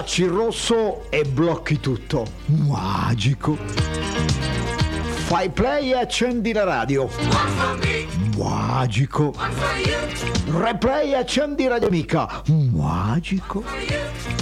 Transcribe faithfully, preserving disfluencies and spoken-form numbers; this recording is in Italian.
schiacci il rosso e blocchi tutto. Magico. Fai play e accendi la radio. Magico. Replay e accendi Radio Amica. Magico.